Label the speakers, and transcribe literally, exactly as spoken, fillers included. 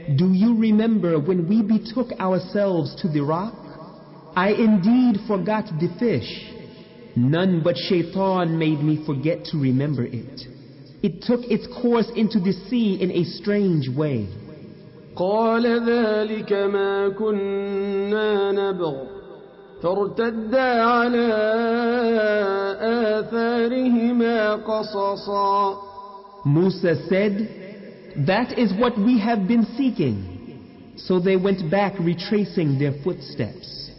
Speaker 1: do you remember when we betook ourselves to the rock? I indeed forgot the fish. None but Shaitan made me forget to remember it. It took its course into the sea in a strange way.
Speaker 2: قال ذلك ما كنا نبغ فارتدا على آثارهما قصصا.
Speaker 1: Musa said, that is what we have been seeking. So they went back retracing their footsteps.